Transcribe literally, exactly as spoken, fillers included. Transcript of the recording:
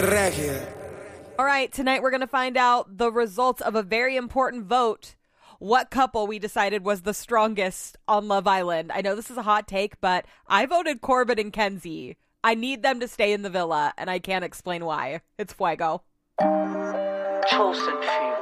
All right, tonight we're going to find out the results of a very important vote. What couple we decided was the strongest on Love Island. I know this is a hot take, but I voted Corbin and Kenzie. I need them to stay in the villa, and I can't explain why. It's Fuego. Chosen few.